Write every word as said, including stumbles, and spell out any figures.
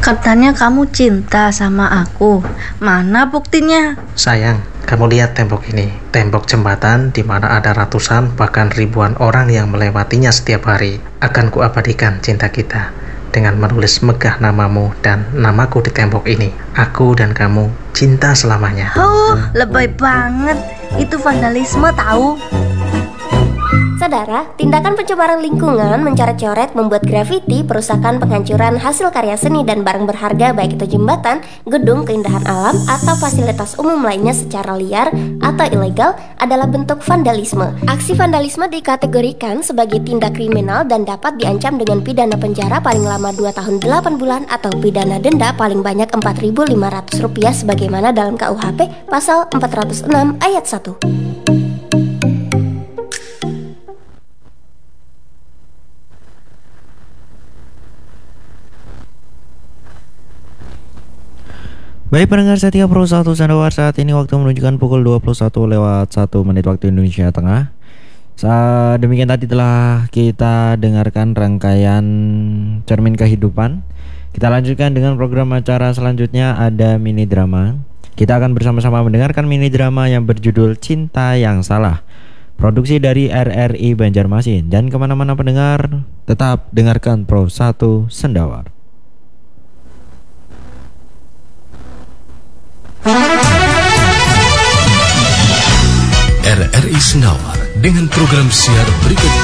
Katanya kamu cinta sama aku. Mana buktinya? Sayang, kamu lihat tembok ini. Tembok jembatan di mana ada ratusan bahkan ribuan orang yang melewatinya setiap hari. Akan kuabadikan cinta kita dengan menulis megah namamu dan namaku di tembok ini. Aku dan kamu cinta selamanya. Oh, lebay banget. Itu vandalisme tahu. Saudara, tindakan pencemaran lingkungan, mencoret-coret, membuat grafiti, perusakan, penghancuran hasil karya seni dan barang berharga baik itu jembatan, gedung, keindahan alam, atau fasilitas umum lainnya secara liar atau ilegal adalah bentuk vandalisme. Aksi vandalisme dikategorikan sebagai tindak kriminal dan dapat diancam dengan pidana penjara paling lama dua tahun delapan bulan atau pidana denda paling banyak empat ribu lima ratus rupiah sebagaimana dalam K U H P pasal empat ratus enam ayat satu. Baik pendengar setia Pro satu Sandawar, saat ini waktu menunjukkan pukul dua puluh satu lewat satu menit waktu Indonesia Tengah. Saat demikian tadi telah kita dengarkan rangkaian Cermin Kehidupan. Kita lanjutkan dengan program acara selanjutnya, ada mini drama. Kita akan bersama-sama mendengarkan mini drama yang berjudul Cinta Yang Salah, produksi dari R R I Banjarmasin. Dan kemana-mana pendengar, tetap dengarkan Pro satu Sendawar. R R I Sendawar dengan program siar berikut